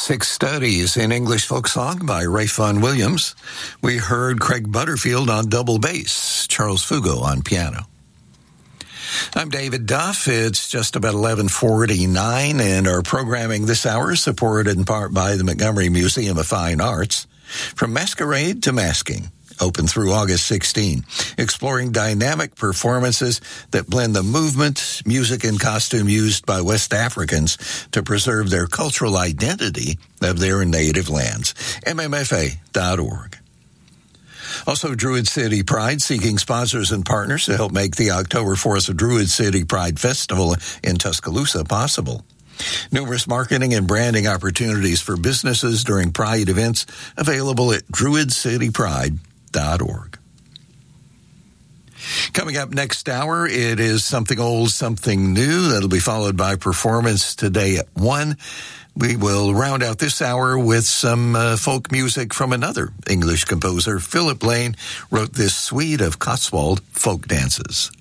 6 Studies in English Folk Song by Rafe Vaughan Williams. We heard Craig Butterfield on double bass, Charles Fugo on piano. I'm David Duff. It's just about 11:49, and our programming this hour is supported in part by the Montgomery Museum of Fine Arts. From Masquerade to Masking, open through August 16, exploring dynamic performances that blend the movement, music, and costume used by West Africans to preserve their cultural identity of their native lands. MMFA.org. Also, Druid City Pride seeking sponsors and partners to help make the October 4th Druid City Pride Festival in Tuscaloosa possible. Numerous marketing and branding opportunities for businesses during Pride events available at druidcitypride.org. Coming up next hour, it is Something Old, Something New. That'll be followed by Performance Today at 1. We will round out this hour with some folk music from another English composer. Philip Lane wrote this suite of Cotswold folk dances.